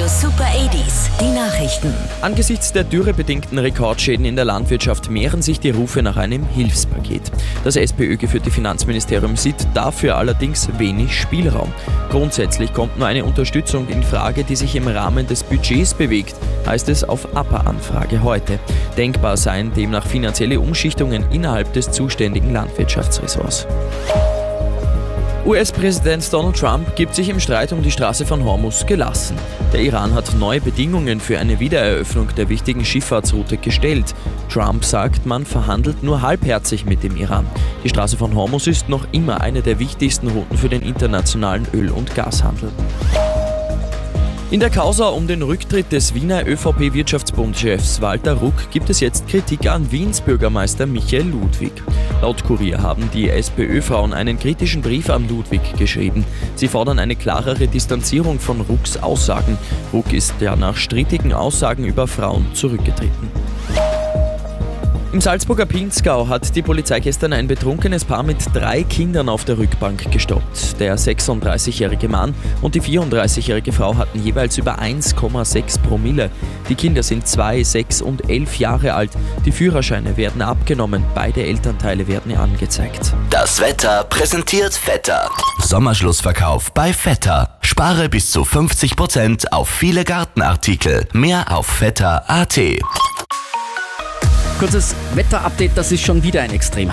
Super 80s, die Nachrichten. Angesichts der dürrebedingten Rekordschäden in der Landwirtschaft mehren sich die Rufe nach einem Hilfspaket. Das SPÖ-geführte Finanzministerium sieht dafür allerdings wenig Spielraum. Grundsätzlich kommt nur eine Unterstützung in Frage, die sich im Rahmen des Budgets bewegt, heißt es auf APA-Anfrage heute. Denkbar seien demnach finanzielle Umschichtungen innerhalb des zuständigen Landwirtschaftsressorts. US-Präsident Donald Trump gibt sich im Streit um die Straße von Hormuz gelassen. Der Iran hat neue Bedingungen für eine Wiedereröffnung der wichtigen Schifffahrtsroute gestellt. Trump sagt, man verhandelt nur halbherzig mit dem Iran. Die Straße von Hormuz ist noch immer eine der wichtigsten Routen für den internationalen Öl- und Gashandel. In der Causa um den Rücktritt des Wiener ÖVP-Wirtschaftsbundchefs Walter Ruck gibt es jetzt Kritik an Wiens Bürgermeister Michael Ludwig. Laut Kurier haben die SPÖ-Frauen einen kritischen Brief an Ludwig geschrieben. Sie fordern eine klarere Distanzierung von Rucks Aussagen. Ruck ist ja nach strittigen Aussagen über Frauen zurückgetreten. Im Salzburger Pinzgau hat die Polizei gestern ein betrunkenes Paar mit 3 Kindern auf der Rückbank gestoppt. Der 36-jährige Mann und die 34-jährige Frau hatten jeweils über 1,6 Promille. Die Kinder sind 2, 6 und 11 Jahre alt. Die Führerscheine werden abgenommen. Beide Elternteile werden angezeigt. Das Wetter präsentiert Vetter. Sommerschlussverkauf bei Vetter. Spare bis zu 50% auf viele Gartenartikel. Mehr auf vetter.at. Kurzes Wetterupdate, das ist schon wieder ein Extrem.